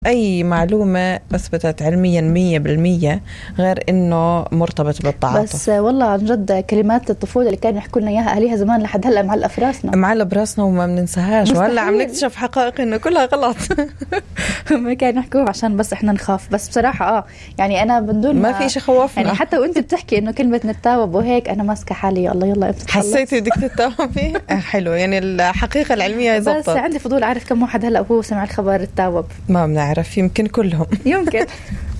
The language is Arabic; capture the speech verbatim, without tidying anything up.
أي معلومة أثبتت علميا مية بالمية غير إنه مرتبط بالتعاطف. بس والله عن جد كلمات الطفولة اللي كانوا يحكوا لنا إياها أهليها زمان لحد هلأ معلقة في راسنا معلقة براسنا وما بننساهاش، وهلا عم نكتشف حقائق إنه كلها غلط. ما كانوا يحكوه عشان بس إحنا نخاف. بس بصراحة آه يعني أنا بندون ما في شيء خوفنا. يعني حتى وأنت بتحكي إنه كلمة نتاوب وهيك أنا ماسكة حالي الله يلا أنت حسيتي بدك تتاوبي. حلو، يعني الحقيقة العلمية زبطت. بس عندي فضول أعرف كم واحد هلأ وهو سمع الخبر التاوب. ما بنعرف، يمكن كلهم. يمكن.